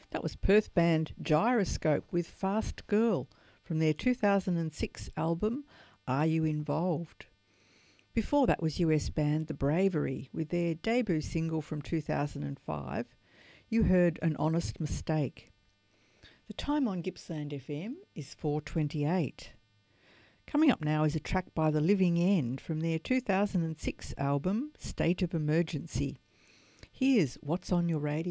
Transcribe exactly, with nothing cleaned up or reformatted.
That was Perth band Gyroscope with Fast Girl from their two thousand six album Are You Involved? Before that was U S band The Bravery with their debut single from two thousand five, You Heard An Honest Mistake. The time on Gippsland F M is four twenty-eight. Coming up now is a track by The Living End from their two thousand six album State of Emergency. Here's What's on Your Radio.